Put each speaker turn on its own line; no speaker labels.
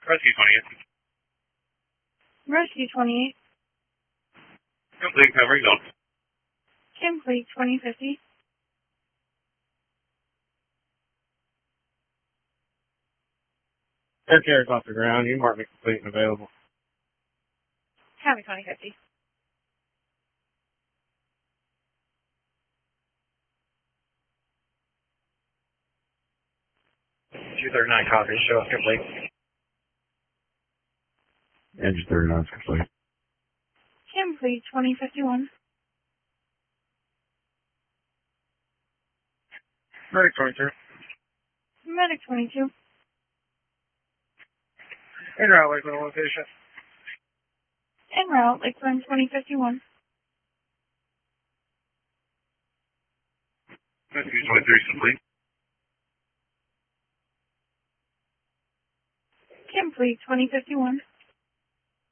Rescue 28.
Rescue 28.
Complete covering zone.
Complete 2050.
Air carrier's off the ground. You mark me complete and available.
Copy 2050.
G39 copy. Show us complete. Engine 39 is complete.
Complete 2051.
Medic 22.
Medic 22.
En route, Lakeland location.
En route, Lakeland 2051.
Rescue 23 is complete.
Complete 2051.